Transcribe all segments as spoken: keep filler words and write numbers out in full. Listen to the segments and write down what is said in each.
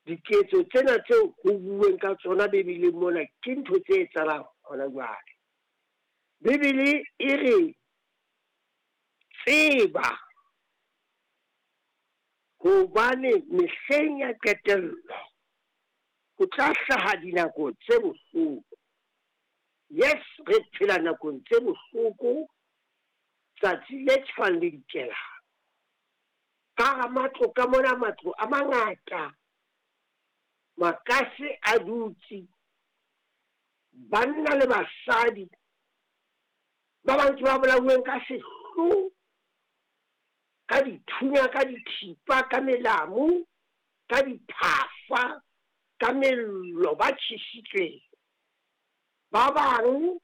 diketso tsena tseo ho bueng ka tsona Bibeleng mona ke ntho tse etsahalang hona jwale. Bibele e re tseba hobane mehleng ya qetello ho tla hlaha dinako tse bohloko. Yes, re phela nakong tse bohloko, tsatsi le tshwana le dikelang. Ka hara matlo ka mona matlo a mangata, makase a dutse, banna le basadi ba bang ke ba bolauweng ka sehloho, ka dithunya, ka dithipa, ka melamu, ka diphafa, ka mello ba tjhesitsweng. Ba bang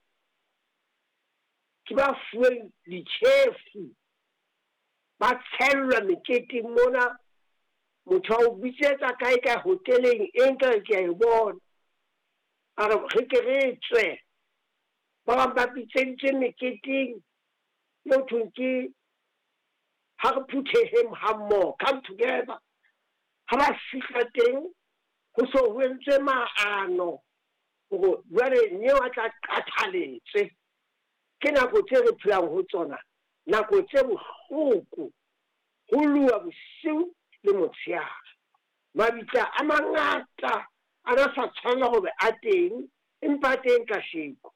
ke ba fuweng ditjhefu, ba tshellwa meketeng mona, motho wa o bitsetsa kae ka hoteleng e nka ke a e bona, a re re ke re tswe. Ba bang ba bitseditswe meketeng yo thweng ke ha re phuthehe hammoho, come together. Ha ba fihla teng ho so ho entswe maano hore jwale neo a tla qathaletswe. Ke nako tse re phelang ho tsona, nako tse bohloko, ho lua bosiu le motshehare. Mabitla a mangata a na sa tshwanela ho be a teng, empa teng ka sheko.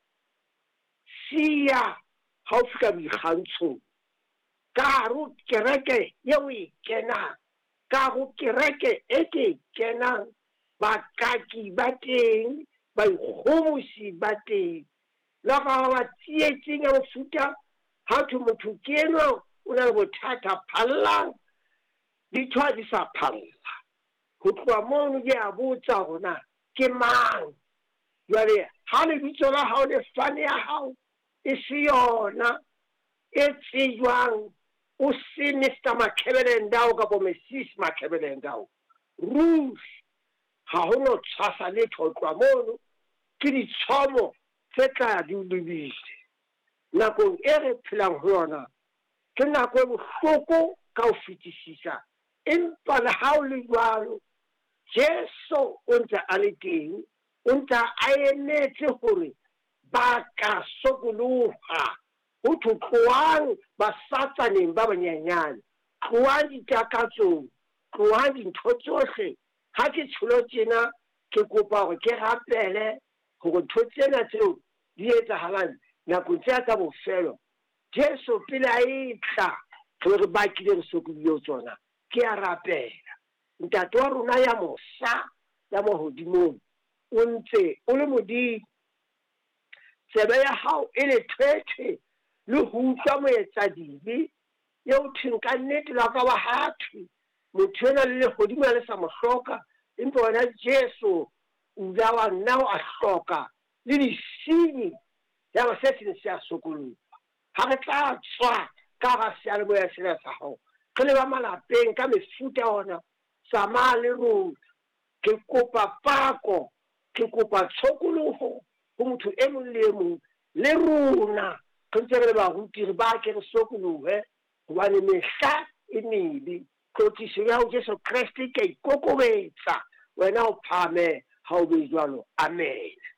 Siya ha o fihla boikgantshong, ka hare kereke yeo e kenang, ka hare kereke e ke e kenang, bakaki ba teng, baikgomosi ba teng, la ba ba tsietseng ya mofuta. Ha thwe motho ke enwa o na le bothata phallang, ditho ha di sa phalla. Ho tloha mono ke a botsa hore ke mang. Jwale ha lebitso la hao le fane ya hao e se yona e tsejwang, o se Mister Makhebelendau kapa Missus Makhebelendau, Ruth, ha ho no tshwasa letho ho tloha mono, ke ditshomo tse tla di o lebile. Nakong e re phelang ho yona ke nako e bohloko ka ho fetisisa, empa le ha o le jwalo, Jesu o ntse a le teng, o ntse a emetse hore ba ka sokoloha. Ho thwe tlohang basatsaneng ba banyenyane, tlohang ditakatsong, tlohang dintho tsohle. Ha ke tsholo tjena ke kopa hore ke rapele hore ntho tsena tseo di etsahalang nakong tse tsa bofelo. Jesu pele a etla re bakile re sokodile ho tsona, ke a rapela. Ntate wa rona ya mosa ya mohodimong o ntse o le modimo, tsebe ya hao e le thwethwe le ho utlwa moetsa dibe eo thweng ka nnete la ka ba hathwe motho ena le lehodimo le sa mo hloka, empa wena Jesu o ja wa nna o a hloka le disinyi ya ba se se a sokoloha. Ha re tla tswa ka ga sealemoya sena sa hao, re le ba malapeng ka mefuta ona, tsamaya le rona. Ke kopa pako, ke kopa tshokoloho ho motho e mong le e mong, le rona re ntse re le baruti re ba ke re sokolohe, hobane mehla e mebe. Tlothiso ya ho Jesu Kreste ke ikokobetsa, wena o phahame ha o be jwalo. Amen.